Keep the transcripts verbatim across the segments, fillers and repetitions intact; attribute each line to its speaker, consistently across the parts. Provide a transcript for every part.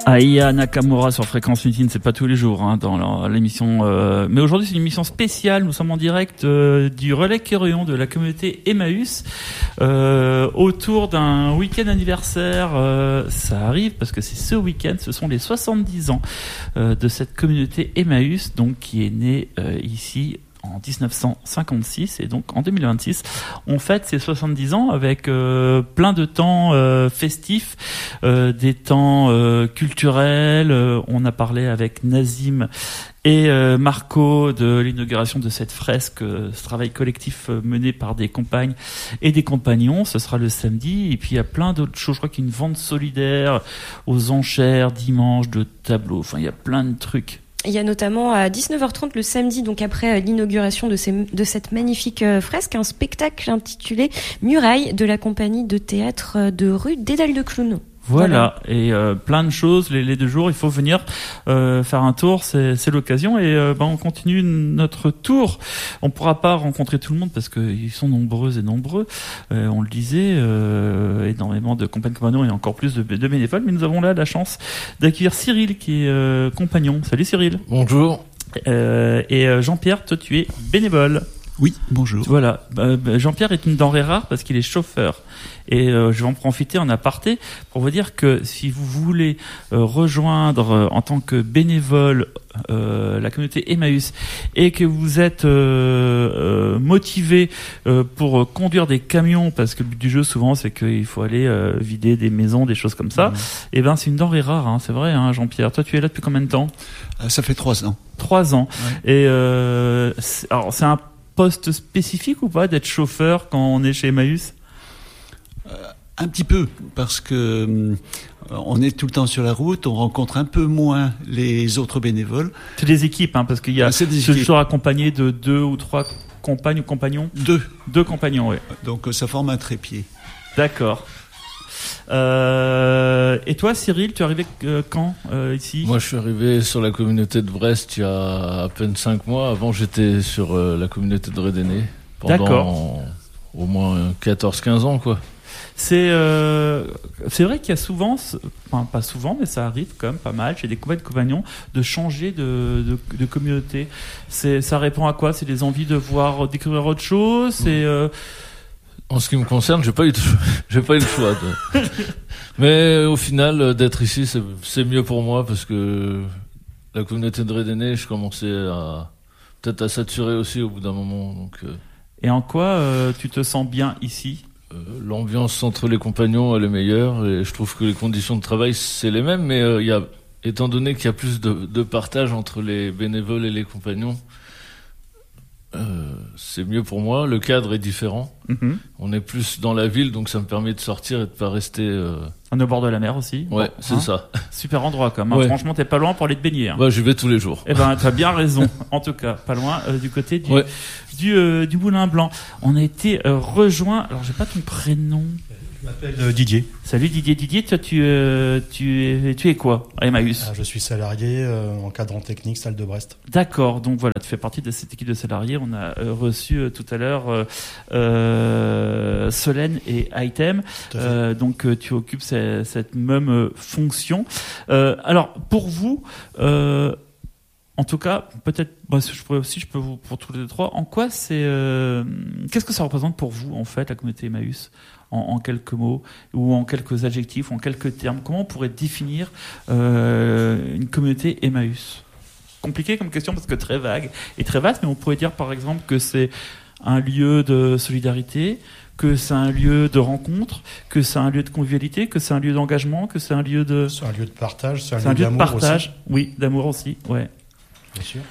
Speaker 1: Aya Nakamura sur Fréquence Mutine, c'est pas tous les jours hein, dans l'émission. Euh... Mais aujourd'hui, c'est une émission spéciale. Nous sommes en direct euh, du Relais Quéruillon de la communauté Emmaüs euh, autour d'un week-end anniversaire. Euh, ça arrive parce que c'est ce week-end. Ce sont les soixante-dix ans euh, de cette communauté Emmaüs, donc qui est née euh, ici en dix-neuf cent cinquante-six, et donc en deux mille vingt-six on fête ces soixante-dix ans avec euh, plein de temps euh, festifs, euh, des temps euh, culturels. Euh, on a parlé avec Nazim et euh, Marco de l'inauguration de cette fresque, euh, ce travail collectif euh, mené par des compagnes et des compagnons. Ce sera le samedi, et puis il y a plein d'autres choses. Je crois qu'il y a une vente solidaire aux enchères dimanche de tableaux. Enfin, il y a plein de trucs.
Speaker 2: Il y a notamment à dix-neuf heures trente le samedi, donc après l'inauguration de, ces, de cette magnifique fresque, un spectacle intitulé Muraille de la compagnie de théâtre de rue Dédale de Clown.
Speaker 1: Voilà, voilà. Et euh, plein de choses, les, les deux jours, il faut venir euh, faire un tour, c'est, c'est l'occasion. Et euh, bah, on continue notre tour. On ne pourra pas rencontrer tout le monde parce qu'ils sont nombreux et nombreux. Euh, on le disait, euh, énormément de compagnes compagnons et encore plus de, de bénévoles. Mais nous avons là la chance d'accueillir Cyril qui est euh, compagnon. Salut Cyril.
Speaker 3: Bonjour.
Speaker 1: Euh, et euh, Jean-Pierre, toi tu es bénévole.
Speaker 4: Oui, bonjour.
Speaker 1: Voilà, Jean-Pierre est une denrée rare parce qu'il est chauffeur. Et euh, je vais en profiter en aparté pour vous dire que si vous voulez euh, rejoindre euh, en tant que bénévole euh, la communauté Emmaüs et que vous êtes euh, euh, motivé euh, pour conduire des camions, parce que le but du jeu souvent c'est qu'il faut aller euh, vider des maisons, des choses comme ça, mmh. Et ben c'est une denrée rare, hein, c'est vrai, hein, Jean-Pierre. Toi tu es là depuis combien de temps ?
Speaker 4: euh, Ça fait trois ans.
Speaker 1: Trois ans.
Speaker 4: Ouais.
Speaker 1: Et euh, c'est, alors c'est un poste spécifique ou pas d'être chauffeur quand on est chez Emmaüs ?
Speaker 4: euh, Un petit peu, parce que euh, on est tout le temps sur la route, on rencontre un peu moins les autres bénévoles.
Speaker 1: C'est des équipes, hein, parce qu'il y a
Speaker 4: c'est
Speaker 1: toujours accompagné de deux ou trois compagnes ou compagnons.
Speaker 4: Deux.
Speaker 1: Deux compagnons, oui.
Speaker 4: Donc ça forme un trépied.
Speaker 1: D'accord. Euh, et toi, Cyril, tu es arrivé euh, quand euh, ici ?
Speaker 3: Moi, je suis arrivé sur la communauté de Brest il y a à peine cinq mois. Avant, j'étais sur euh, la communauté de Rédéné pendant
Speaker 1: D'accord.
Speaker 3: au moins quatorze quinze ans, quoi.
Speaker 1: C'est, euh, c'est vrai qu'il y a souvent, enfin pas souvent, mais ça arrive quand même pas mal chez des compagnes de compagnons de changer de, de, de communauté. C'est, ça répond à quoi ? C'est des envies de voir, découvrir autre chose. C'est euh...
Speaker 3: En ce qui me concerne, j'ai pas eu, de... j'ai pas eu le choix. De... Mais au final, d'être ici, c'est, c'est mieux pour moi parce que la communauté de Rédéné, je commençais à peut-être à saturer aussi au bout d'un moment. Donc. Euh...
Speaker 1: Et en quoi euh, tu te sens bien ici ?
Speaker 3: Euh, l'ambiance entre les compagnons elle est meilleure et je trouve que les conditions de travail c'est les mêmes, mais euh, y a, étant donné qu'il y a plus de, de partage entre les bénévoles et les compagnons, euh, c'est mieux pour moi. Le cadre est différent. Mm-hmm. On est plus dans la ville, donc ça me permet de sortir et de pas rester. Euh...
Speaker 1: On est au bord de la mer aussi.
Speaker 3: Ouais,
Speaker 1: bon,
Speaker 3: c'est
Speaker 1: hein
Speaker 3: ça.
Speaker 1: Super endroit quand même.
Speaker 3: Ouais.
Speaker 1: Franchement, t'es pas loin pour aller te baigner. Hein.
Speaker 3: Bah, j'y vais tous les jours.
Speaker 1: Eh ben, t'as bien raison. En tout cas, pas loin euh, du côté du
Speaker 3: ouais.
Speaker 1: du, euh, du Moulin Blanc. On a été euh, rejoint. Alors, j'ai pas ton prénom.
Speaker 5: Je m'appelle euh, Didier.
Speaker 1: Salut Didier. Didier, toi, tu euh, tu es tu es quoi à Emmaüs ?
Speaker 5: Ah, je suis salarié euh, encadrant technique, salle de Brest.
Speaker 1: D'accord. Donc voilà, tu fais partie de cette équipe de salariés. On a euh, reçu euh, tout à l'heure euh, euh, Solène et Item. Euh, donc euh, tu occupes cette, cette même euh, fonction. Euh, alors pour vous. Euh, En tout cas, peut-être, bah, je pourrais aussi, je peux vous, pour tous les trois, en quoi c'est, euh, qu'est-ce que ça représente pour vous, en fait, la communauté Emmaüs, en, en quelques mots, ou en quelques adjectifs, ou en quelques termes? Comment on pourrait définir, euh, une communauté Emmaüs? Compliqué comme question parce que très vague et très vaste, mais on pourrait dire, par exemple, que c'est un lieu de solidarité, que c'est un lieu de rencontre, que c'est un lieu de convivialité, que c'est un lieu d'engagement, que c'est un lieu de...
Speaker 5: C'est un lieu de partage, c'est un,
Speaker 1: c'est
Speaker 5: lieu,
Speaker 1: un lieu
Speaker 5: d'amour
Speaker 1: de partage,
Speaker 5: aussi.
Speaker 1: Oui, d'amour aussi, ouais.
Speaker 5: Bien sûr.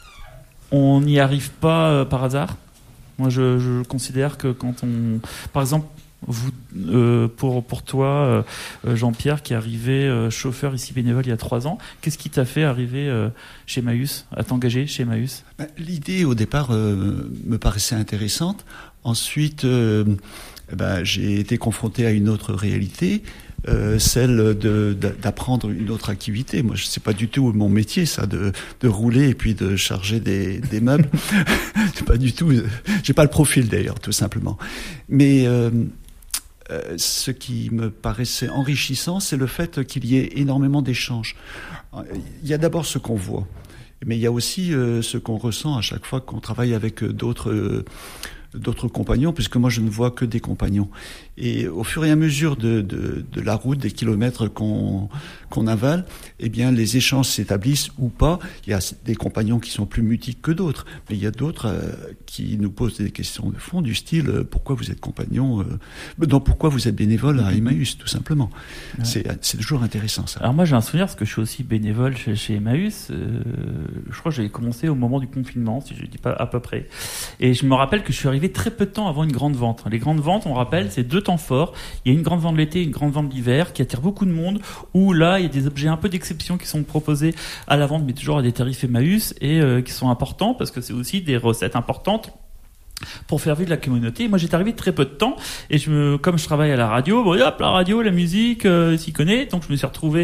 Speaker 1: On n'y arrive pas euh, par hasard. Moi, je, je considère que quand on... Par exemple, vous, euh, pour, pour toi, euh, Jean-Pierre, qui est arrivé euh, chauffeur ici bénévole il y a trois ans, qu'est-ce qui t'a fait arriver euh, chez Emmaüs, à t'engager chez Emmaüs ?
Speaker 4: Ben, l'idée, au départ, euh, me paraissait intéressante. Ensuite, euh, ben, j'ai été confronté à une autre réalité. Euh, celle de, de, d'apprendre une autre activité. Moi, je sais pas du tout mon métier, ça, de, de rouler et puis de charger des, des meubles. C'est pas du tout. J'ai pas le profil d'ailleurs, tout simplement. Mais euh, euh, ce qui me paraissait enrichissant, c'est le fait qu'il y ait énormément d'échanges. Il y a d'abord ce qu'on voit, mais il y a aussi euh, ce qu'on ressent à chaque fois qu'on travaille avec d'autres euh, d'autres compagnons, puisque moi je ne vois que des compagnons. Et au fur et à mesure de, de, de la route, des kilomètres qu'on qu'on avale, eh bien les échanges s'établissent ou pas. Il y a des compagnons qui sont plus mutiques que d'autres, mais il y a d'autres euh, qui nous posent des questions de fond du style euh, pourquoi vous êtes compagnon, euh, non pourquoi vous êtes bénévole à Emmaüs, tout simplement. Ouais. C'est c'est toujours intéressant ça.
Speaker 1: Alors moi j'ai un souvenir parce que je suis aussi bénévole chez, chez Emmaüs. Euh, je crois que j'avais commencé au moment du confinement, si je ne dis pas à peu près. Et je me rappelle que je suis arrivé très peu de temps avant une grande vente. Les grandes ventes, on rappelle, c'est deux temps forts. Il y a une grande vente l'été, une grande vente l'hiver qui attire beaucoup de monde, où là, il y a des objets un peu d'exception qui sont proposés à la vente, mais toujours à des tarifs Emmaüs et euh, qui sont importants parce que c'est aussi des recettes importantes pour faire vivre la communauté. Moi, j'étais arrivé très peu de temps et je me, comme je travaille à la radio, bon, hop, la radio, la musique, euh, s'y connaît. Donc, je me suis retrouvé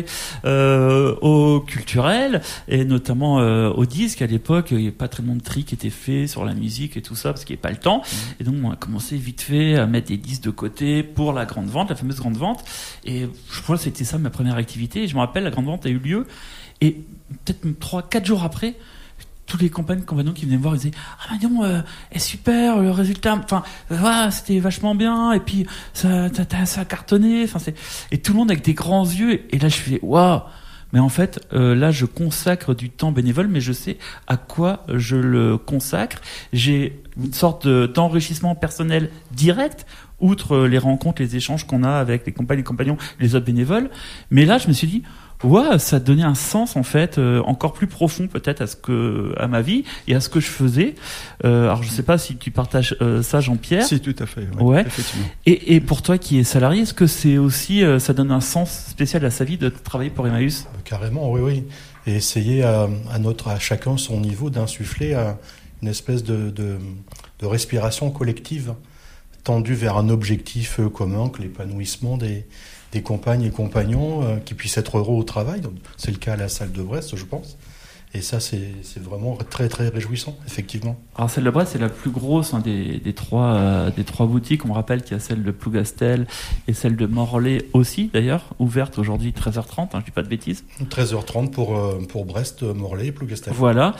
Speaker 1: euh, au culturel et notamment euh, au disque. À l'époque, il n'y avait pas tellement de tri qui était fait sur la musique et tout ça parce qu'il n'y avait pas le temps. Et donc, on a commencé vite fait à mettre des disques de côté pour la grande vente, la fameuse grande vente. Et je crois que c'était ça ma première activité. Et je me rappelle, la grande vente a eu lieu et peut-être trois, quatre jours après, tous les compagnons, compagnons qui venaient me voir, ils disaient ah ben dis euh, est super le résultat, enfin voilà, c'était vachement bien et puis ça ça, ça a cartonné, enfin c'est et tout le monde avec des grands yeux et là je fais waouh, mais en fait euh, là je consacre du temps bénévole mais je sais à quoi je le consacre. J'ai une sorte de, d'enrichissement personnel direct outre les rencontres, les échanges qu'on a avec les compagnes, les compagnons, les autres bénévoles, mais là je me suis dit ouais, ça donnait un sens en fait euh, encore plus profond peut-être à ce que à ma vie et à ce que je faisais. Euh, alors je sais pas si tu partages euh, ça, Jean-Pierre.
Speaker 4: Si, tout à fait. Ouais,
Speaker 1: ouais.
Speaker 4: Effectivement.
Speaker 1: Et, et pour toi qui es salarié, est-ce que c'est aussi euh, ça donne un sens spécial à sa vie de travailler pour Emmaüs ?
Speaker 5: Carrément, oui, oui. Et essayer à, à notre à chacun son niveau d'insuffler à une espèce de, de de respiration collective tendue vers un objectif commun, que l'épanouissement des des compagnes et compagnons euh, qui puissent être heureux au travail. Donc, c'est le cas à la salle de Brest, je pense. Et ça, c'est, c'est vraiment très, très réjouissant, effectivement.
Speaker 1: Alors, celle de Brest, c'est la plus grosse hein, des, des, trois, euh, des trois boutiques. On me rappelle qu'il y a celle de Plougastel et celle de Morlaix aussi, d'ailleurs, ouverte aujourd'hui treize heures trente, hein, je dis pas de bêtises.
Speaker 5: treize heures trente pour, euh, pour Brest, Morlaix et Plougastel.
Speaker 1: Voilà.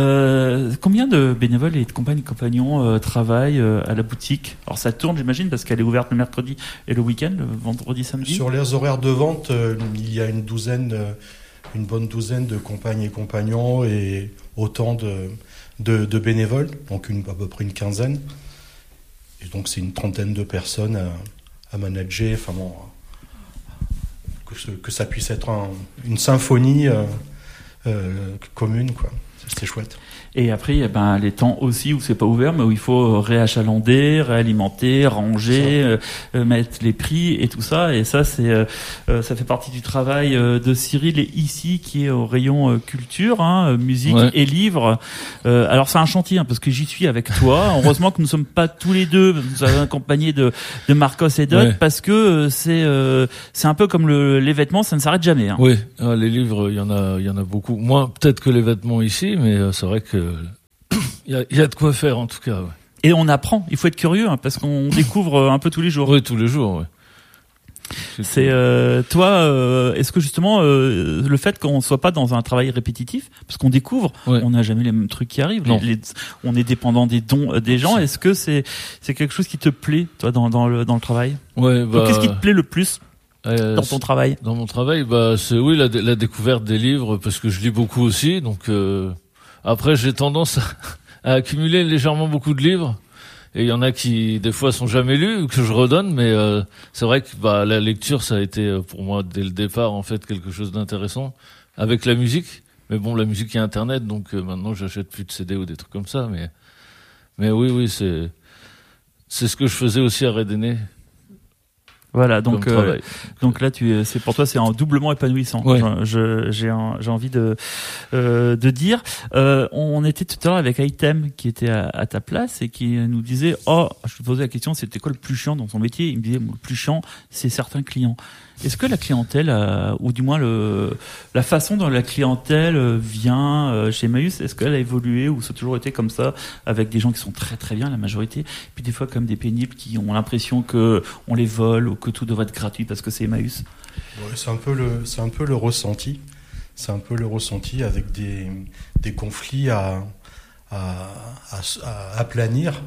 Speaker 1: Euh, combien de bénévoles et de compagnes et compagnons euh, travaillent euh, à la boutique ? Alors, ça tourne, j'imagine, parce qu'elle est ouverte le mercredi et le week-end, le vendredi, samedi.
Speaker 5: Sur les horaires de vente, euh, il y a une douzaine... Euh, une bonne douzaine de compagnes et compagnons et autant de, de, de bénévoles, donc une, à peu près une quinzaine. Et donc c'est une trentaine de personnes à, à manager, enfin bon, que, ce, que ça puisse être un, une symphonie euh, euh, commune, quoi. C'est chouette.
Speaker 1: Et après, il y a ben, les temps aussi où c'est pas ouvert, mais où il faut réachalander, réalimenter, ranger, euh, mettre les prix et tout ça. Et ça, c'est, euh, ça fait partie du travail de Cyril et ici qui est au rayon euh, culture, hein, musique ouais. et livres. Euh, alors c'est un chantier hein, parce que j'y suis avec toi. Heureusement que nous sommes pas tous les deux, nous avons accompagné de, de Marcos et d'autres, ouais. parce que euh, c'est, euh, c'est un peu comme le, les vêtements, ça ne s'arrête jamais. Hein.
Speaker 3: Oui, ah, les livres, il y en a, il y en a beaucoup. Moins peut-être que les vêtements ici, mais euh, c'est vrai que il y a, y a de quoi faire en tout cas. Ouais.
Speaker 1: Et on apprend. Il faut être curieux hein, parce qu'on découvre un peu tous les jours.
Speaker 3: Oui, tous les jours. Ouais.
Speaker 1: C'est, c'est euh, toi. Euh, est-ce que justement euh, le fait qu'on soit pas dans un travail répétitif, parce qu'on découvre, ouais. on n'a jamais les mêmes trucs qui arrivent. Les, les, on est dépendant des dons euh, des gens. C'est... Est-ce que c'est c'est quelque chose qui te plaît, toi, dans dans le dans le travail ?
Speaker 3: Ouais. Bah,
Speaker 1: donc, qu'est-ce qui te plaît le plus
Speaker 3: euh,
Speaker 1: dans ton travail ?
Speaker 3: Dans mon travail, bah c'est oui la, la découverte des livres parce que je lis beaucoup aussi. Donc euh, après j'ai tendance à à accumuler légèrement beaucoup de livres et il y en a qui des fois sont jamais lus que je redonne mais euh, c'est vrai que bah la lecture ça a été pour moi dès le départ en fait quelque chose d'intéressant avec la musique mais bon la musique il y a internet donc euh, maintenant j'achète plus de C D ou des trucs comme ça mais mais oui oui c'est c'est ce que je faisais aussi à Redéné.
Speaker 1: Voilà, donc euh, donc là tu c'est pour toi c'est un doublement épanouissant.
Speaker 3: Ouais.
Speaker 1: Je j'ai un, j'ai envie de euh, de dire euh, on était tout à l'heure avec Item qui était à, à ta place et qui nous disait oh je te posais la question c'était quoi le plus chiant dans son métier, il me disait le plus chiant c'est certains clients. Est-ce que la clientèle, euh, ou du moins le, la façon dont la clientèle vient euh, chez Emmaüs, est-ce qu'elle a évolué ou ça a toujours été comme ça, avec des gens qui sont très très bien, la majorité, puis des fois comme des pénibles qui ont l'impression que on les vole ou que tout devrait être gratuit parce que c'est Emmaüs?
Speaker 5: Ouais, c'est un peu le, c'est un peu le ressenti. C'est un peu le ressenti avec des, des conflits à, à, à, à aplanir.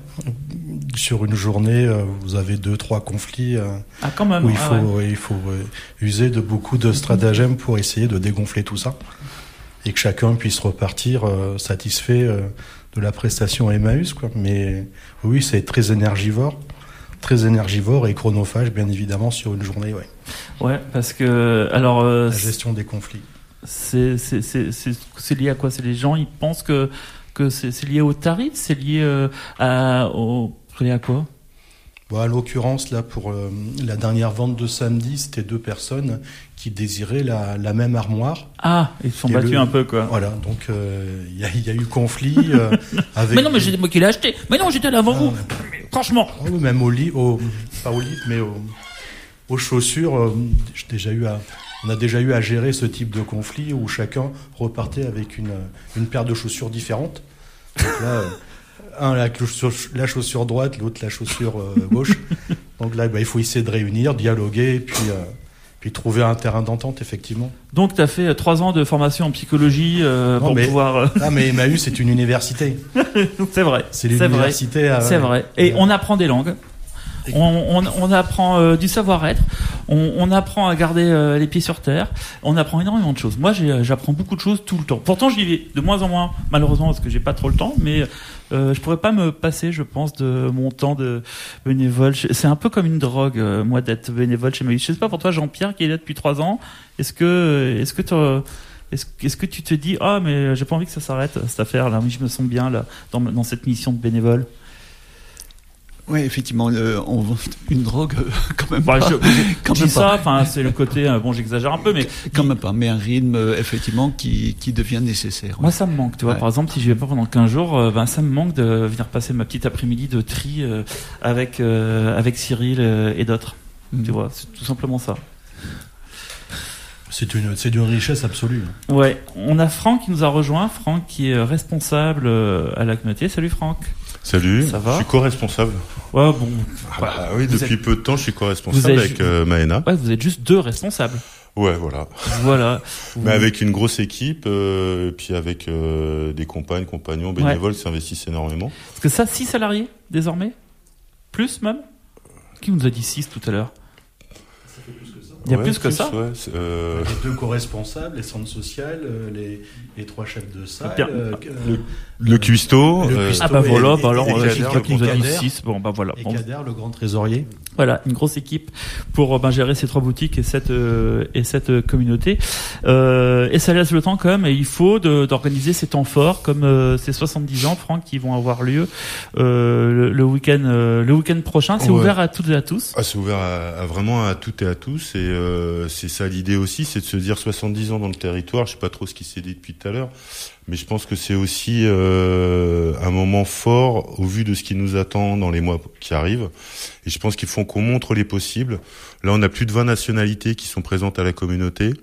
Speaker 5: Sur une journée, vous avez deux, trois conflits
Speaker 1: ah, quand même.
Speaker 5: où il
Speaker 1: ah,
Speaker 5: faut,
Speaker 1: ouais.
Speaker 5: il faut user de beaucoup de stratagèmes pour essayer de dégonfler tout ça. Et que chacun puisse repartir euh, satisfait euh, de la prestation Emmaüs, quoi. Mais oui, c'est très énergivore. Très énergivore et chronophage, bien évidemment, sur une journée, ouais.
Speaker 1: Ouais, parce que, alors... Euh,
Speaker 5: la gestion des conflits.
Speaker 1: C'est, c'est, c'est, c'est, c'est lié à quoi? C'est les gens, ils pensent que, que c'est, c'est lié au tarif? C'est lié euh, à, au, c'est lié à quoi?
Speaker 5: Bon, à l'occurrence, là, pour euh, la dernière vente de samedi, c'était deux personnes qui désiraient la, la même armoire.
Speaker 1: Ah, ils se sont
Speaker 5: et
Speaker 1: battus
Speaker 5: le, un
Speaker 1: peu, quoi.
Speaker 5: Voilà, donc il euh, y, y a eu conflit euh, avec...
Speaker 1: Mais non, mais j'ai moi qui l'ai acheté. Mais non, j'étais là avant ah, vous. Mais... Franchement.
Speaker 5: Oh, même au lit, au, pas au lit, mais au, aux chaussures, euh, j'ai déjà eu à... On a déjà eu à gérer ce type de conflit où chacun repartait avec une, une paire de chaussures différentes. Donc là, un la chaussure, la chaussure droite, l'autre la chaussure euh, gauche. Donc là, bah, il faut essayer de réunir, dialoguer, et puis, euh, puis trouver un terrain d'entente, effectivement.
Speaker 1: Donc tu as fait trois ans de formation en psychologie euh,
Speaker 5: non,
Speaker 1: pour
Speaker 5: mais,
Speaker 1: pouvoir...
Speaker 5: Non, mais Emmaüs, c'est une université.
Speaker 1: C'est vrai.
Speaker 5: C'est l'université.
Speaker 1: C'est vrai. À... C'est vrai. Et euh... on apprend des langues. On, on, on apprend euh, du savoir-être, on, on apprend à garder euh, les pieds sur terre, on apprend énormément de choses. Moi, j'ai, j'apprends beaucoup de choses tout le temps. Pourtant, j'y vais de moins en moins, malheureusement, parce que j'ai pas trop le temps, mais euh, je pourrais pas me passer, je pense, de mon temps de bénévole. C'est un peu comme une drogue, euh, moi, d'être bénévole chez Emmaüs. Je sais pas pour toi, Jean-Pierre, qui est là depuis trois ans. Est-ce que, est-ce que tu, est-ce, est-ce que tu te dis, ah, mais j'ai pas envie que ça s'arrête cette affaire-là. Oui, je me sens bien là dans, dans cette mission de bénévole.
Speaker 4: Oui, effectivement, euh, on, une drogue, euh, quand même
Speaker 1: bah,
Speaker 4: pas.
Speaker 1: Je, quand je dis ça, enfin, c'est le côté, euh, bon, j'exagère un peu, mais
Speaker 4: quand même pas. Mais un rythme, euh, effectivement, qui qui devient nécessaire.
Speaker 1: Moi, ouais. Ça me manque. Tu vois, ouais. Par exemple, si je vais pas pendant quinze jours, euh, ben ça me manque de venir passer ma petite après-midi de tri euh, avec euh, avec Cyril euh, et d'autres. Mmh. Tu vois, c'est tout simplement ça.
Speaker 5: C'est une, c'est d'une richesse absolue.
Speaker 1: Ouais, on a Franck qui nous a rejoint. Franck qui est responsable à la communauté. Salut Franck.
Speaker 6: Salut,
Speaker 1: ça va?
Speaker 6: Je suis co-responsable.
Speaker 1: Ouais, bon.
Speaker 6: Ah bah oui, depuis êtes... peu de temps, je suis co-responsable avec ju... euh, Maëna.
Speaker 1: Ouais, vous êtes juste deux responsables.
Speaker 6: Ouais, voilà.
Speaker 1: Voilà.
Speaker 6: Mais avec une grosse équipe, euh, et puis avec euh, des compagnes, compagnons, bénévoles, ouais. qui s'investissent énormément.
Speaker 1: Parce que ça, six salariés désormais? Plus même? Qui nous a dit six tout à l'heure?
Speaker 5: Ça fait plus que ça.
Speaker 1: Il y a
Speaker 6: ouais,
Speaker 1: plus que
Speaker 6: plus,
Speaker 1: ça.
Speaker 6: Ouais,
Speaker 5: euh... Les deux co-responsables, les centres sociaux, les, les trois chefs de salle. Euh,
Speaker 6: le, le cuistot.
Speaker 5: Le cuistot
Speaker 1: ah bah voilà,
Speaker 5: et,
Speaker 1: bah alors
Speaker 5: et,
Speaker 1: on
Speaker 5: et
Speaker 1: a qui nous a dit six. Bon bah voilà.
Speaker 5: Et
Speaker 1: bon.
Speaker 5: Kader, le grand trésorier.
Speaker 1: Voilà, une grosse équipe pour ben, gérer ces trois boutiques et cette euh, et cette euh, communauté. Euh, et ça laisse le temps quand même. Et il faut de, d'organiser ces temps forts comme euh, ces soixante-dix ans, Franck, qui vont avoir lieu euh, le, le week-end euh, le week-end prochain. C'est ouais. ouvert à toutes et à tous.
Speaker 6: Ah, c'est ouvert à, à vraiment à toutes et à tous. Et euh, c'est ça l'idée aussi, c'est de se dire soixante-dix ans dans le territoire. Je sais pas trop ce qui s'est dit depuis tout à l'heure. Mais je pense que c'est aussi euh, un moment fort au vu de ce qui nous attend dans les mois qui arrivent. Et je pense qu'il faut qu'on montre les possibles. Là, on a plus de vingt nationalités qui sont présentes à la communauté.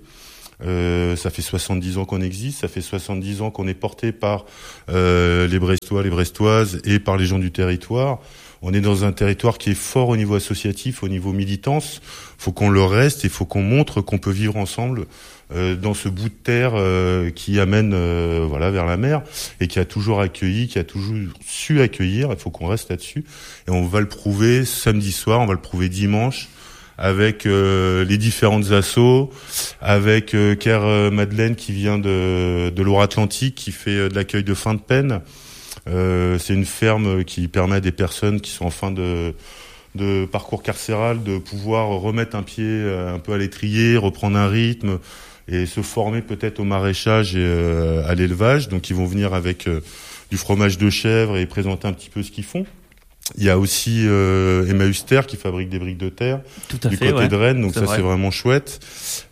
Speaker 6: Euh, ça fait soixante-dix ans qu'on existe, ça fait soixante-dix ans qu'on est porté par euh, les Brestois, les Brestoises et par les gens du territoire. On est dans un territoire qui est fort au niveau associatif, au niveau militance. Faut qu'on le reste et faut qu'on montre qu'on peut vivre ensemble euh, dans ce bout de terre euh, qui amène euh, voilà vers la mer et qui a toujours accueilli, qui a toujours su accueillir. Il faut qu'on reste là-dessus et on va le prouver samedi soir, on va le prouver dimanche avec euh, les différentes assos, avec euh, Care euh, Madeleine qui vient de, de Loire-Atlantique, qui fait euh, de l'accueil de fin de peine. Euh, c'est une ferme qui permet à des personnes qui sont en fin de, de parcours carcéral de pouvoir remettre un pied euh, un peu à l'étrier, reprendre un rythme et se former peut-être au maraîchage et euh, à l'élevage. Donc ils vont venir avec euh, du fromage de chèvre et présenter un petit peu ce qu'ils font. Il y a aussi euh, Emmaüs Terre qui fabrique des briques de terre
Speaker 1: Tout à
Speaker 6: du
Speaker 1: fait,
Speaker 6: côté
Speaker 1: ouais.
Speaker 6: de Rennes, donc
Speaker 1: c'est
Speaker 6: ça
Speaker 1: vrai.
Speaker 6: C'est vraiment chouette.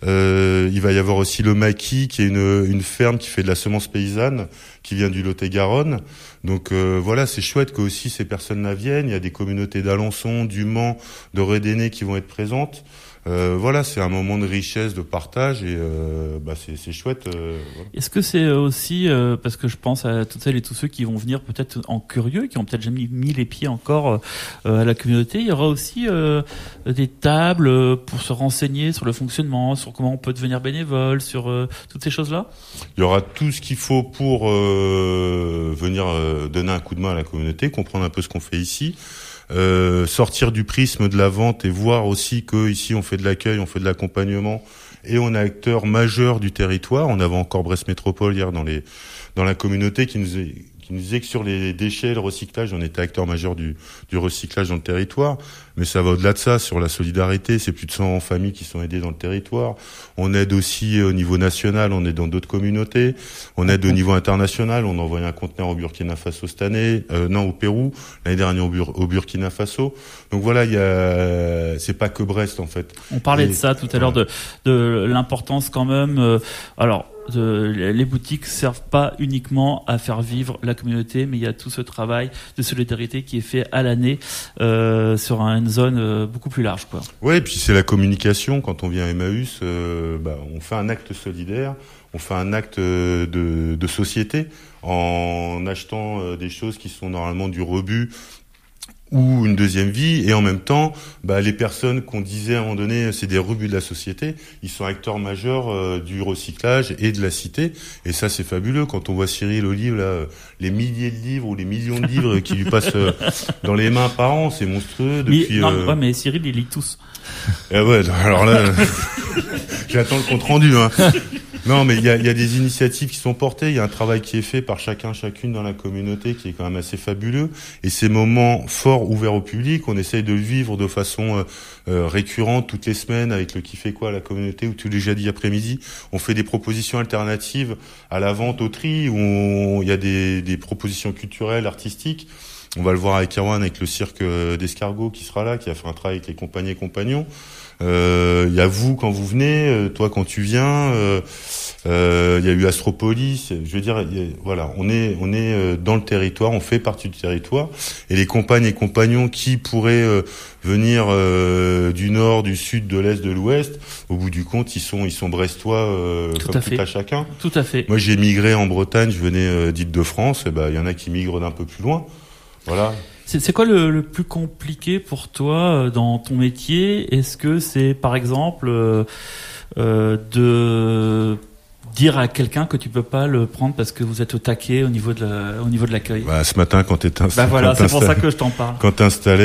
Speaker 6: Euh, il va y avoir aussi le Maquis qui est une, une ferme qui fait de la semence paysanne qui vient du Lot-et-Garonne. Donc euh, voilà, c'est chouette que aussi ces personnes-là viennent. Il y a des communautés d'Alençon, du Mans, de Rédéné qui vont être présentes. Euh, voilà, c'est un moment de richesse, de partage et euh, bah c'est, c'est chouette. Euh, voilà.
Speaker 1: Est-ce que c'est aussi euh, parce que je pense à toutes celles et tous ceux qui vont venir peut-être en curieux, qui ont peut-être jamais mis les pieds encore euh, à la communauté, il y aura aussi euh, des tables pour se renseigner sur le fonctionnement, sur comment on peut devenir bénévole, sur euh, toutes ces choses-là.
Speaker 6: Il y aura tout ce qu'il faut pour euh, venir euh, donner un coup de main à la communauté, comprendre un peu ce qu'on fait ici. Euh, sortir du prisme de la vente et voir aussi que ici on fait de l'accueil, on fait de l'accompagnement et on est acteur majeur du territoire. On avait encore Brest Métropole hier dans les dans la communauté qui nous est, qui nous disait que sur les déchets, le recyclage, on était acteur majeur du du recyclage dans le territoire. Mais ça va au-delà de ça, sur la solidarité, c'est plus de cent familles qui sont aidées dans le territoire. On aide aussi au niveau national, on est dans d'autres communautés. On aide au niveau international, on a envoyé un conteneur au Burkina Faso cette année, euh, non au Pérou, l'année dernière au, Bur- au Burkina Faso. Donc voilà, il y a, c'est pas que Brest en fait.
Speaker 1: On parlait
Speaker 6: Et,
Speaker 1: de ça tout à l'heure, de, de l'importance quand même. Euh, alors, de, les boutiques servent pas uniquement à faire vivre la communauté, mais il y a tout ce travail de solidarité qui est fait à l'année euh, sur une zone euh, beaucoup plus large, quoi.
Speaker 6: Ouais, et puis c'est la communication. Quand on vient à Emmaüs, euh, bah, on fait un acte solidaire, on fait un acte de, de société en achetant euh, des choses qui sont normalement du rebut ou une deuxième vie, et en même temps, bah, les personnes qu'on disait à un moment donné, c'est des rebuts de la société, ils sont acteurs majeurs euh, du recyclage et de la cité, et ça c'est fabuleux. Quand on voit Cyril Olive, là, les milliers de livres ou les millions de livres qui lui passent euh, dans les mains par an, c'est monstrueux. Depuis,
Speaker 1: mais, non,
Speaker 6: euh...
Speaker 1: ouais, mais Cyril, il lit tous.
Speaker 6: Ah ouais, alors là, j'attends le compte rendu, hein. Non, mais il y a, y a des initiatives qui sont portées, il y a un travail qui est fait par chacun, chacune dans la communauté qui est quand même assez fabuleux. Et ces moments forts ouverts au public, on essaye de le vivre de façon euh, euh, récurrente toutes les semaines avec le qui fait quoi à la communauté ou tous les jeudis après-midi. On fait des propositions alternatives à la vente au tri où il y a des, des propositions culturelles, artistiques. On va le voir avec Erwan, avec le cirque d'escargots qui sera là, qui a fait un travail avec les compagnies et compagnons. Il euh, y a vous quand vous venez, euh, toi quand tu viens. Il euh, euh, y a eu Astropolis. Je veux dire, y a, voilà, on est on est euh, dans le territoire, on fait partie du territoire. Et les compagnes et compagnons qui pourraient euh, venir euh, du nord, du sud, de l'est, de l'ouest, au bout du compte, ils sont ils sont brestois euh,
Speaker 1: tout
Speaker 6: comme
Speaker 1: à
Speaker 6: tout
Speaker 1: fait.
Speaker 6: à chacun.
Speaker 1: Tout à fait.
Speaker 6: Moi, j'ai migré en Bretagne, je venais euh, d'Île-de-France. Et ben, il y en a qui migrent d'un peu plus loin. Voilà.
Speaker 1: C'est, c'est quoi le, le plus compliqué pour toi dans ton métier ? Est-ce que c'est, par exemple, euh, euh, de dire à quelqu'un que tu peux pas le prendre parce que vous êtes au taquet au niveau de la, au niveau de l'accueil ?
Speaker 6: Bah, ce matin, quand t'es installé,
Speaker 1: bah voilà, c'est pour ça que je t'en parle.
Speaker 6: Quand t'installais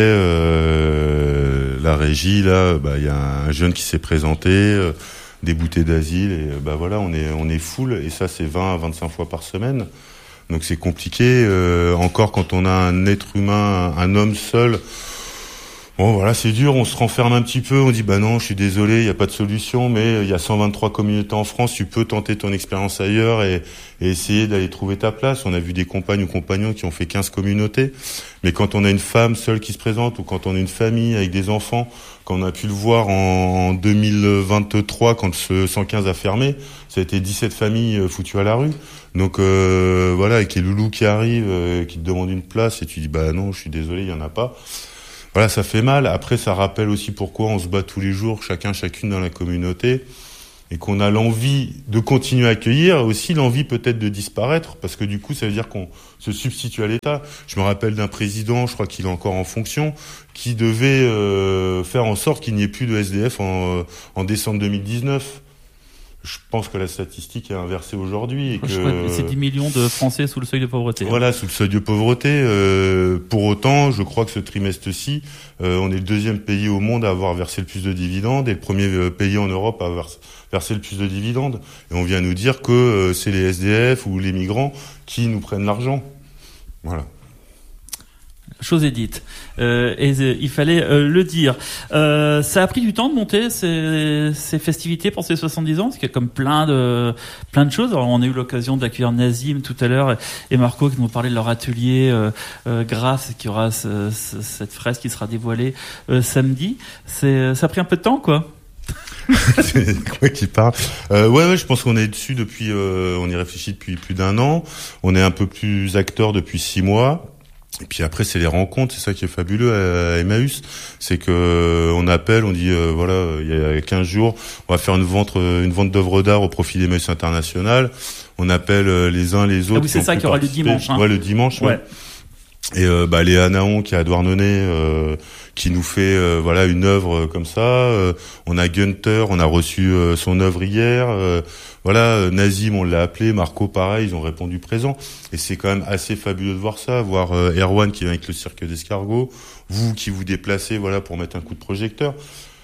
Speaker 6: euh, la régie, là, bah il y a un jeune qui s'est présenté, euh, des bouteilles d'asile, et bah voilà, on est on est full, et ça c'est vingt à vingt-cinq fois par semaine. Donc c'est compliqué, euh, encore quand on a un être humain, un, un homme seul. Bon voilà, c'est dur, on se renferme un petit peu, on dit bah non, je suis désolé, il y a pas de solution, mais il y a cent vingt-trois communautés en France, tu peux tenter ton expérience ailleurs et, et essayer d'aller trouver ta place. On a vu des compagnes ou compagnons qui ont fait quinze communautés, mais quand on a une femme seule qui se présente ou quand on a une famille avec des enfants, quand on a pu le voir en deux mille vingt-trois quand ce cent quinze a fermé, ça a été dix-sept familles foutues à la rue. Donc euh, voilà, avec les loulous qui arrivent, euh, qui te demandent une place et tu dis bah non, je suis désolé, il y en a pas. Voilà, ça fait mal. Après, ça rappelle aussi pourquoi on se bat tous les jours, chacun, chacune dans la communauté, et qu'on a l'envie de continuer à accueillir, aussi l'envie peut-être de disparaître, parce que du coup, ça veut dire qu'on se substitue à l'État. Je me rappelle d'un président, je crois qu'il est encore en fonction, qui devait euh, faire en sorte qu'il n'y ait plus de S D F en, en décembre deux mille dix-neuf. Je pense que la statistique est inversée aujourd'hui. Et que,
Speaker 1: je crois que c'est dix millions de Français sous le seuil de pauvreté.
Speaker 6: Voilà, sous le seuil de pauvreté. Euh, pour autant, je crois que ce trimestre-ci, euh, on est le deuxième pays au monde à avoir versé le plus de dividendes et le premier pays en Europe à avoir versé le plus de dividendes. Et on vient nous dire que euh, c'est les S D F ou les migrants qui nous prennent l'argent. Voilà.
Speaker 1: Chose est dite. Euh, et euh, il fallait euh, le dire. Euh, ça a pris du temps de monter ces, ces festivités pour ces soixante-dix ans, parce qu'il y a comme plein de plein de choses. Alors, on a eu l'occasion d'accueillir Nazim tout à l'heure et Marco qui nous parlait de leur atelier euh, euh, grâce qui aura ce, ce, cette fresque qui sera dévoilée euh, samedi. C'est, ça a pris un peu de temps, quoi.
Speaker 6: C'est quoi qui parle euh, ouais, ouais, je pense qu'on est dessus depuis. Euh, on y réfléchit depuis plus d'un an. On est un peu plus acteur depuis six mois. Et puis après, c'est les rencontres, c'est ça qui est fabuleux à Emmaüs, c'est que on appelle, on dit euh, voilà, il y a quinze jours, on va faire une vente, une vente d'œuvres d'art au profit d'Emmaüs International. On appelle les uns les autres.
Speaker 1: Ah oui, c'est ça qui aura le dimanche. Hein.
Speaker 6: Ouais, le dimanche. Ouais. ouais. Et euh, bah Léa Naon qui est à Douarnenez, euh, qui nous fait euh, voilà une œuvre comme ça. Euh, on a Gunther, on a reçu euh, son œuvre hier. Euh, voilà, Nazim, on l'a appelé, Marco pareil, ils ont répondu présent. Et c'est quand même assez fabuleux de voir ça, voir euh, Erwan qui vient avec le cirque d'escargot, vous qui vous déplacez voilà pour mettre un coup de projecteur.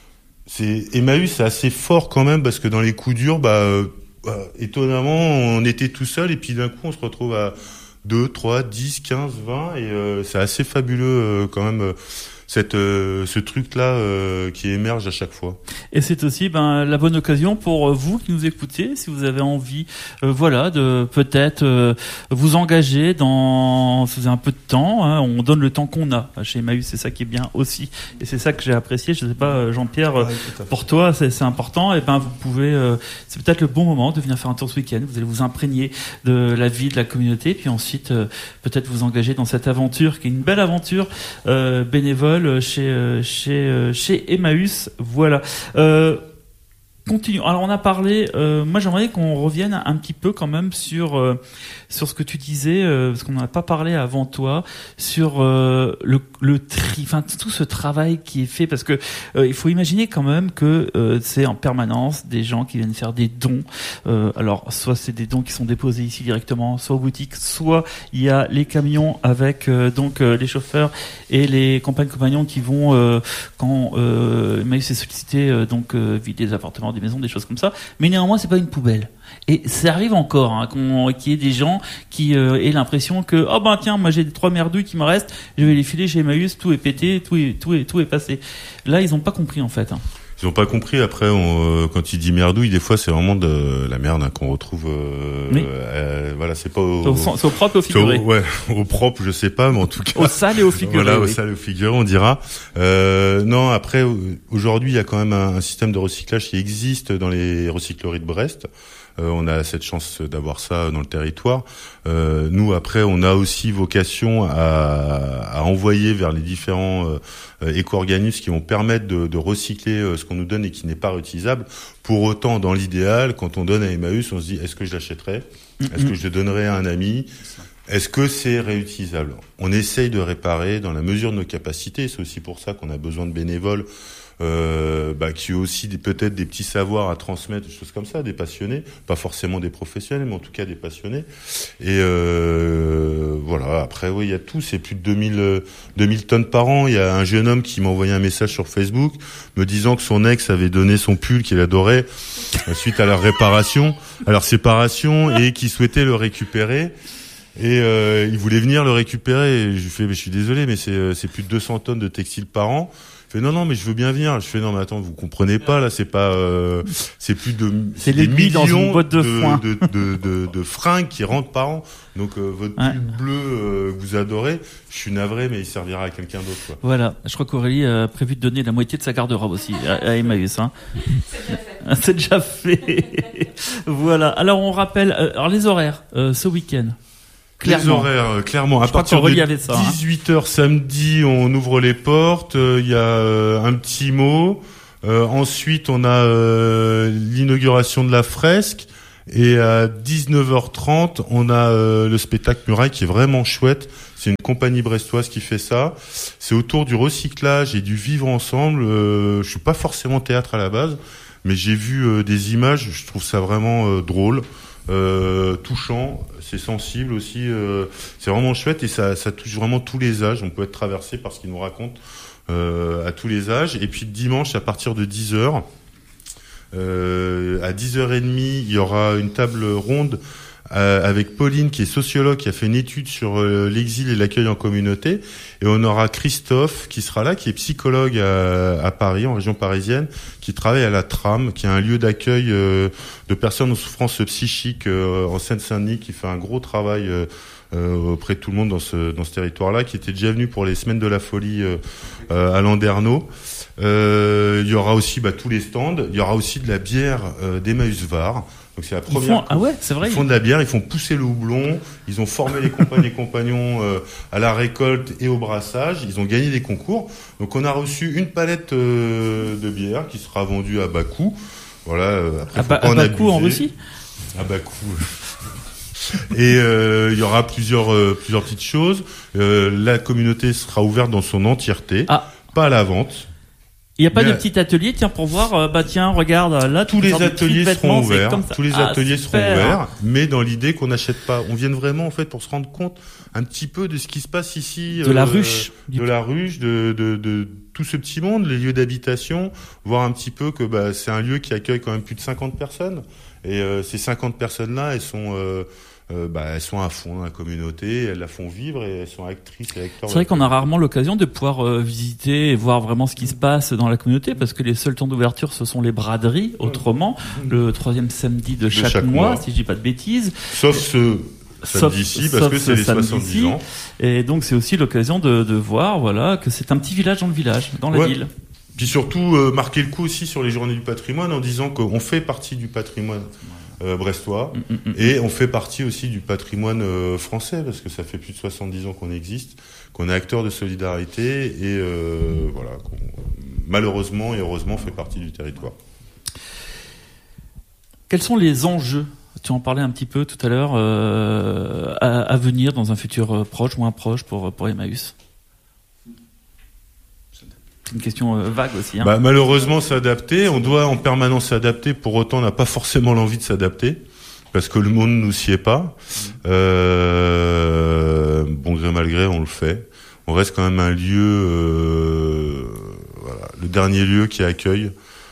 Speaker 6: C'est Emmaüs, c'est assez fort quand même parce que dans les coups durs, bah, euh, bah étonnamment, on était tout seul et puis d'un coup on se retrouve à deux, trois, dix, quinze, vingt et euh, c'est assez fabuleux euh, quand même euh, cette euh, ce truc là euh, qui émerge à chaque fois.
Speaker 1: Et c'est aussi ben la bonne occasion pour vous qui nous écoutez, si vous avez envie euh, voilà de peut-être euh, vous engager dans si vous avez un peu de temps, hein, on donne le temps qu'on a chez Emmaüs, c'est ça qui est bien aussi et c'est ça que j'ai apprécié. Je sais pas Jean-Pierre, ouais, pour toi c'est c'est important et ben vous pouvez euh, c'est peut-être le bon moment de venir faire un tour ce week-end, vous allez vous imprégner de la vie de la communauté puis ensuite euh, peut-être vous engager dans cette aventure qui est une belle aventure euh, bénévole chez chez chez Emmaüs, voilà. Euh, Continue. Alors on a parlé. Euh, moi j'aimerais qu'on revienne un petit peu quand même sur euh, sur ce que tu disais euh, parce qu'on n'en a pas parlé avant toi sur euh, le le tri, enfin tout ce travail qui est fait parce que euh, il faut imaginer quand même que euh, c'est en permanence des gens qui viennent faire des dons. Euh, alors soit c'est des dons qui sont déposés ici directement, soit aux boutiques, soit il y a les camions avec euh, donc euh, les chauffeurs et les compagnes compagnons qui vont euh, quand euh, Emmaüs est sollicité euh, donc euh, vider des appartements, des maisons, des choses comme ça, mais néanmoins c'est pas une poubelle. Et ça arrive encore hein, qu'on, qu'il y ait des gens qui euh, aient l'impression que oh ben tiens moi j'ai des trois merdouilles qui me restent, je vais les filer chez Emmaüs, tout est pété, tout est tout est tout est passé. Là ils ont pas compris en fait. Hein.
Speaker 6: Ils ont pas compris. Après, on, euh, quand il dit merdouille, des fois, c'est vraiment de la merde hein, qu'on retrouve. Euh, oui. euh, voilà, c'est pas au,
Speaker 1: au, c'est au propre et au figuré.
Speaker 6: Au, ouais, au propre, je sais pas, mais en tout cas.
Speaker 1: Au sale et au figuré.
Speaker 6: Voilà,
Speaker 1: oui.
Speaker 6: au sale et au figuré, on dira. Euh, non, après, aujourd'hui, il y a quand même un, un système de recyclage qui existe dans les recycleries de Brest. Euh, on a cette chance d'avoir ça dans le territoire. Euh, nous, après, on a aussi vocation à, à envoyer vers les différents euh, éco-organismes qui vont permettre de, de recycler euh, ce qu'on nous donne et qui n'est pas réutilisable. Pour autant, dans l'idéal, quand on donne à Emmaüs, on se dit, est-ce que je l'achèterais ? Est-ce que je le donnerais à un ami ? Est-ce que c'est réutilisable ? On essaye de réparer dans la mesure de nos capacités. C'est aussi pour ça qu'on a besoin de bénévoles Euh, bah, qui ont aussi des, peut-être des petits savoirs à transmettre, des choses comme ça, des passionnés, pas forcément des professionnels, mais en tout cas des passionnés. Et euh, voilà. Après, oui, il y a tout. C'est plus de deux mille tonnes par an. Il y a un jeune homme qui m'a envoyé un message sur Facebook me disant que son ex avait donné son pull qu'il adorait suite à leur réparation, à leur séparation, et qu'il souhaitait le récupérer. Et euh, il voulait venir le récupérer. Et je lui fais, mais je suis désolé, mais c'est, c'est plus de deux cents tonnes de textiles par an. Je fais non non mais je veux bien venir. Je fais non mais attends, vous comprenez pas là, c'est pas euh, c'est plus de
Speaker 1: c'est des millions dans une boîte de, foin.
Speaker 6: de, de, de, de, de fringues qui rentrent par an. Donc euh, votre
Speaker 1: ouais.
Speaker 6: pull bleu euh, que vous adorez, je suis navré mais il servira à quelqu'un d'autre quoi.
Speaker 1: Voilà, je crois qu'Aurélie a prévu de donner la moitié de sa garde-robe aussi à, à Emmaüs hein. C'est déjà fait. C'est déjà fait. Voilà. Alors on rappelle alors les horaires euh, ce week-end. Clairement.
Speaker 6: Les horaires, euh, clairement. À
Speaker 1: je
Speaker 6: partir de
Speaker 1: ça,
Speaker 6: dix-huit heures hein. Samedi, on ouvre les portes. Il euh, y a euh, un petit mot. Euh, ensuite, on a euh, l'inauguration de la fresque. Et à dix-neuf heures trente, on a euh, le spectacle Muraille qui est vraiment chouette. C'est une compagnie brestoise qui fait ça. C'est autour du recyclage et du vivre ensemble. Euh, je suis pas forcément théâtre à la base, mais j'ai vu euh, des images. Je trouve ça vraiment euh, drôle. Euh, touchant, c'est sensible aussi, euh, c'est vraiment chouette et ça, ça touche vraiment tous les âges. On peut être traversé par ce qu'il nous raconte euh, à tous les âges. Et puis dimanche à partir de dix heures, euh, à dix heures trente, il y aura une table ronde euh, avec Pauline qui est sociologue, qui a fait une étude sur euh, l'exil et l'accueil en communauté. Et on aura Christophe qui sera là, qui est psychologue à, à Paris, en région parisienne, qui travaille à la Trame, qui est un lieu d'accueil euh, de personnes en souffrance psychique euh, en Seine-Saint-Denis, qui fait un gros travail euh, euh, auprès de tout le monde dans ce dans ce territoire-là, qui était déjà venu pour les semaines de la folie euh, euh, à Landerneau. Euh, il y aura aussi bah, tous les stands. Il y aura aussi de la bière euh, d'Emmaüs Var. Donc c'est la
Speaker 1: Ils
Speaker 6: première.
Speaker 1: font, ah ouais, c'est vrai.
Speaker 6: Ils font de la bière, ils font pousser le houblon, ils ont formé les compagnies et compagnons euh, à la récolte et au brassage, ils ont gagné des concours. Donc on a reçu une palette euh, de bière qui sera vendue à bas coût. Voilà, euh, après,
Speaker 1: à
Speaker 6: faut
Speaker 1: bas,
Speaker 6: pas
Speaker 1: à
Speaker 6: en
Speaker 1: bas coût en
Speaker 6: abuser.
Speaker 1: Russie.
Speaker 6: À bas coût. Et euh, il y aura plusieurs euh, plusieurs petites choses. Euh, la communauté sera ouverte dans son entièreté,
Speaker 1: Ah.
Speaker 6: pas à la vente.
Speaker 1: Il n'y a pas
Speaker 6: Mais
Speaker 1: de petit atelier, tiens, pour voir, euh, bah tiens, regarde, là,
Speaker 6: Tous les ateliers seront ouverts.
Speaker 1: Comme ça.
Speaker 6: Tous les
Speaker 1: Ah,
Speaker 6: ateliers seront
Speaker 1: super.
Speaker 6: ouverts, mais dans l'idée qu'on n'achète pas. On vienne vraiment en fait pour se rendre compte un petit peu de ce qui se passe ici.
Speaker 1: De la
Speaker 6: euh,
Speaker 1: ruche.
Speaker 6: de la ruche, de, de, de tout ce petit monde, les lieux d'habitation, voir un petit peu que bah, c'est un lieu qui accueille quand même plus de cinquante personnes. Et euh, ces cinquante personnes-là, elles sont, euh, euh, bah, elles sont à fond dans la communauté, elles la font vivre et elles sont actrices et acteurs.
Speaker 1: C'est vrai qu'on a rarement l'occasion de pouvoir euh, visiter et voir vraiment ce qui se passe dans la communauté, parce que les seuls temps d'ouverture, ce sont les braderies, autrement, le troisième samedi de chaque,
Speaker 6: chaque
Speaker 1: mois,
Speaker 6: mois.
Speaker 1: si je dis pas de bêtises.
Speaker 6: Sauf ce
Speaker 1: Sauf-
Speaker 6: samedi-ci, parce
Speaker 1: sauf
Speaker 6: que
Speaker 1: ce
Speaker 6: c'est les
Speaker 1: samedi-ci.
Speaker 6: soixante-dix ans.
Speaker 1: Et donc c'est aussi l'occasion de, de voir, voilà, que c'est un petit village dans le village, dans la
Speaker 6: Ouais.
Speaker 1: ville.
Speaker 6: Puis surtout, euh, marquer le coup aussi sur les journées du patrimoine en disant qu'on fait partie du patrimoine euh, brestois
Speaker 1: Mm, mm, mm.
Speaker 6: et on fait partie aussi du patrimoine euh, français parce que ça fait plus de soixante-dix ans qu'on existe, qu'on est acteur de solidarité et euh, voilà, qu'on, malheureusement et heureusement fait partie du territoire.
Speaker 1: Quels sont les enjeux, tu en parlais un petit peu tout à l'heure, euh, à, à venir dans un futur euh, proche, moins proche pour, pour Emmaüs? C'est une question euh, vague aussi. Hein.
Speaker 6: Bah, malheureusement, s'adapter, on doit en permanence s'adapter. Pour autant, on n'a pas forcément l'envie de s'adapter parce que le monde nous s'y est pas. Euh, bon gré mal gré, on le fait. On reste quand même un lieu, euh, voilà, le dernier lieu qui accueille,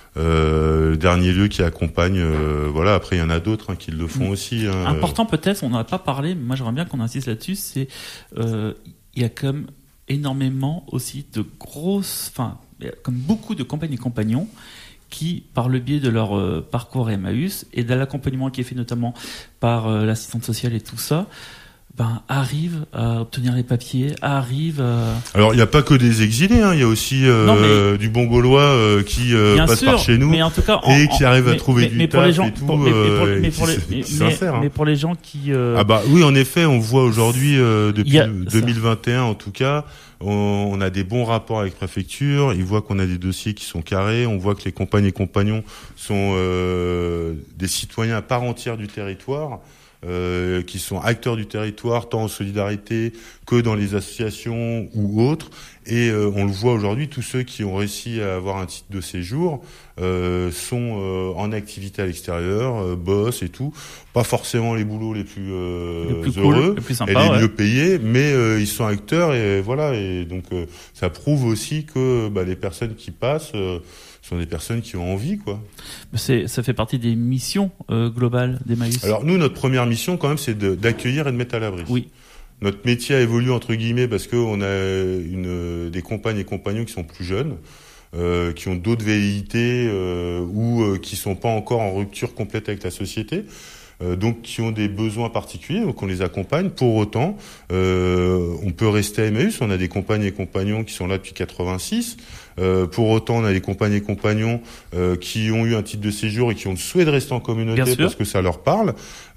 Speaker 6: euh, le dernier lieu qui accompagne. Euh, voilà. Après, il y en a d'autres hein, qui le font aussi. Hein.
Speaker 1: Important peut-être, on n'en a pas parlé, mais moi j'aimerais bien qu'on insiste là-dessus. C'est euh, il y a quand même énormément aussi de grosses, enfin, comme beaucoup de compagnies et compagnons qui, par le biais de leur euh, parcours Emmaüs et de l'accompagnement qui est fait notamment par euh, l'assistante sociale et tout ça, ben, arrivent à obtenir les papiers, arrivent à...
Speaker 6: Alors, il n'y a pas que des exilés, hein, il y a aussi euh,
Speaker 1: Non, mais-
Speaker 6: du bon gaulois euh, qui euh,
Speaker 1: Bien
Speaker 6: passe
Speaker 1: sûr,
Speaker 6: par chez nous
Speaker 1: mais en tout cas, en-
Speaker 6: et qui
Speaker 1: en-
Speaker 6: arrive à
Speaker 1: mais-
Speaker 6: trouver
Speaker 1: mais-
Speaker 6: du
Speaker 1: mais pour
Speaker 6: taf
Speaker 1: les gens,
Speaker 6: et tout,
Speaker 1: pour- mais- mais pour-
Speaker 6: euh,
Speaker 1: mais
Speaker 6: et
Speaker 1: pour
Speaker 6: qui
Speaker 1: les-
Speaker 6: s-
Speaker 1: mais-
Speaker 6: qui s'insèrent, hein.
Speaker 1: mais pour les gens qui... euh,
Speaker 6: Ah bah oui, en effet, on voit aujourd'hui, euh, depuis
Speaker 1: Il y a
Speaker 6: deux mille vingt et un en tout cas, on, on a des bons rapports avec préfecture, ils voient qu'on a des dossiers qui sont carrés, on voit que les compagnies et compagnons sont euh, des citoyens à part entière du territoire, euh, qui sont acteurs du territoire, tant en solidarité que dans les associations ou autres. Et euh, on le voit aujourd'hui, tous ceux qui ont réussi à avoir un titre de séjour euh, sont euh, en activité à l'extérieur, euh, bossent et tout. Pas forcément les boulots les plus, euh,
Speaker 1: les plus
Speaker 6: heureux,
Speaker 1: cool, les plus
Speaker 6: et
Speaker 1: sympas,
Speaker 6: les
Speaker 1: ouais.
Speaker 6: mieux payés, mais euh, ils sont acteurs et voilà. Et donc euh, ça prouve aussi que bah, les personnes qui passent euh, sont des personnes qui ont envie, quoi.
Speaker 1: C'est, ça fait partie des missions euh, globales d'Emmaüs.
Speaker 6: Alors nous, notre première mission quand même, c'est de, d'accueillir et de mettre à l'abri.
Speaker 1: Oui.
Speaker 6: Notre métier a évolué entre guillemets parce qu'on a une, des compagnes et compagnons qui sont plus jeunes, euh, qui ont d'autres velléités euh, ou euh, qui sont pas encore en rupture complète avec la société. Euh, donc qui ont des besoins particuliers, donc on les accompagne. Pour autant, euh, on peut rester à Emmaüs. On a des compagnes et compagnons qui sont là depuis quatre-vingt-six. Euh, pour autant, on a des compagnes et compagnons euh, qui ont eu un titre de séjour et qui ont le souhait de rester en communauté
Speaker 1: Bien sûr.
Speaker 6: parce que ça leur parle.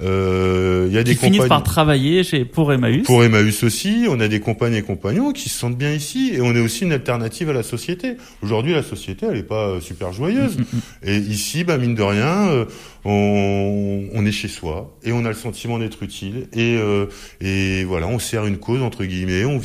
Speaker 6: Euh, il y a
Speaker 1: Qui
Speaker 6: des
Speaker 1: finissent
Speaker 6: compagnes
Speaker 1: par travailler chez, pour Emmaüs.
Speaker 6: pour Emmaüs aussi. On a des compagnes et compagnons qui se sentent bien ici et on est aussi une alternative à la société. Aujourd'hui, la société, elle est pas euh, super joyeuse. Et ici, bah mine de rien, euh, on, on est chez soi et on a le sentiment d'être utile et euh, et voilà, on sert une cause entre guillemets. On